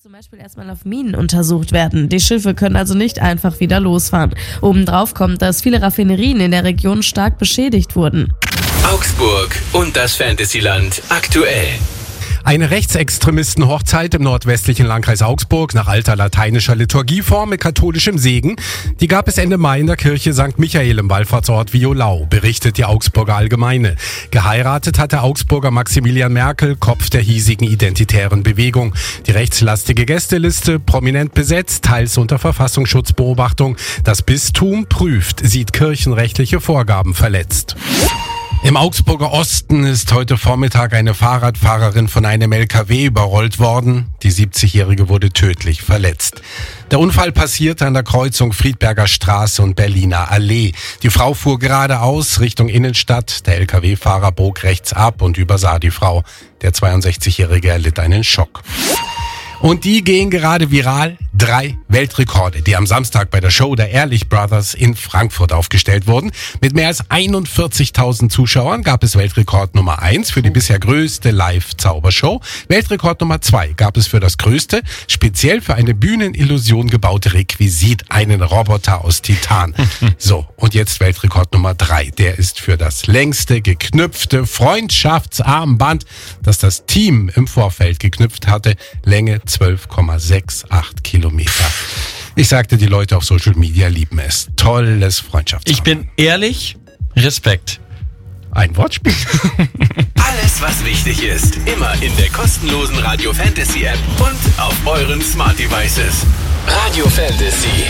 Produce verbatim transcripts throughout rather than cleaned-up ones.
zum Beispiel erstmal auf Minen untersucht werden. Die Schiffe können also nicht einfach wieder losfahren. Obendrauf kommt, dass viele Raffinerien in der Region stark beschädigt wurden. Augsburg und das Fantasyland aktuell. Eine Rechtsextremisten-Hochzeit im nordwestlichen Landkreis Augsburg nach alter lateinischer Liturgieform mit katholischem Segen. Die gab es Ende Mai in der Kirche Sankt Michael im Wallfahrtsort Violau, berichtet die Augsburger Allgemeine. Geheiratet hat der Augsburger Maximilian Merkel, Kopf der hiesigen identitären Bewegung. Die rechtslastige Gästeliste, prominent besetzt, teils unter Verfassungsschutzbeobachtung. Das Bistum prüft, sieht kirchenrechtliche Vorgaben verletzt. Im Augsburger Osten ist heute Vormittag eine Fahrradfahrerin von einem L K W überrollt worden. Die siebzigjährige wurde tödlich verletzt. Der Unfall passierte an der Kreuzung Friedberger Straße und Berliner Allee. Die Frau fuhr geradeaus Richtung Innenstadt. Der L K W-Fahrer bog rechts ab und übersah die Frau. Der zweiundsechzigjährige erlitt einen Schock. Und die gehen gerade viral. Drei Weltrekorde, die am Samstag bei der Show der Ehrlich Brothers in Frankfurt aufgestellt wurden. Mit mehr als einundvierzigtausend Zuschauern gab es Weltrekord Nummer eins für die bisher größte Live-Zaubershow. Weltrekord Nummer zwei gab es für das größte, speziell für eine Bühnenillusion gebaute Requisit, einen Roboter aus Titan. So, und jetzt Weltrekord Nummer drei. Der ist für das längste geknüpfte Freundschaftsarmband, das das Team im Vorfeld geknüpft hatte. Länge zwölf Komma sechsundachtzig Kilometer. Ich sagte, die Leute auf Social Media lieben es. Tolles Freundschaftsarmband. Ich bin ehrlich, Respekt. Ein Wortspiel. Alles, was wichtig ist, immer in der kostenlosen Radio Fantasy App und auf euren Smart Devices. Radio Fantasy.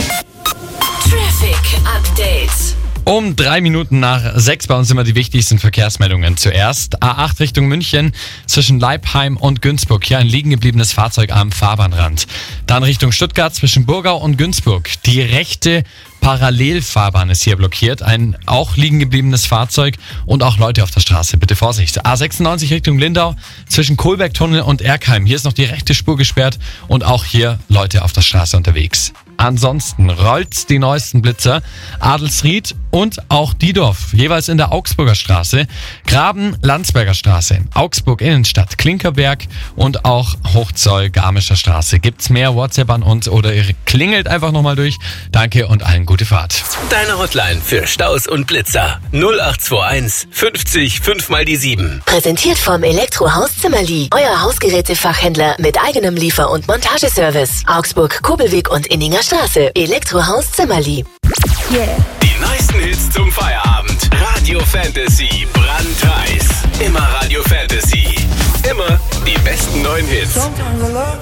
Traffic Update. Um drei Minuten nach sechs bei uns immer die wichtigsten Verkehrsmeldungen. Zuerst A acht Richtung München zwischen Leipheim und Günzburg. Hier ein liegen gebliebenes Fahrzeug am Fahrbahnrand. Dann Richtung Stuttgart zwischen Burgau und Günzburg. Die rechte Parallelfahrbahn ist hier blockiert. Ein auch liegen gebliebenes Fahrzeug und auch Leute auf der Straße. Bitte Vorsicht. A sechsundneunzig Richtung Lindau zwischen Kohlbergtunnel und Erkheim. Hier ist noch die rechte Spur gesperrt und auch hier Leute auf der Straße unterwegs. Ansonsten rollt's die neuesten Blitzer. Adelsried und auch Diedorf, jeweils in der Augsburger Straße. Graben, Landsberger Straße, Augsburg Innenstadt, Klinkerberg und auch Hochzoll, Garmischer Straße. Gibt's mehr WhatsApp an uns oder ihr klingelt einfach nochmal durch. Danke und allen gute Fahrt. Deine Hotline für Staus und Blitzer. null acht zwei eins fünfzig fünf mal die sieben. Präsentiert vom Elektrohaus Zimmerli. Euer Hausgerätefachhändler mit eigenem Liefer- und Montageservice. Augsburg, Kobelweg und Inninger Straße. Elektrohaus Zimmerli. Yeah. Die neuesten Hits zum Feierabend. Radio Fantasy, brandheiß. Immer Radio Fantasy. Immer die besten neuen Hits.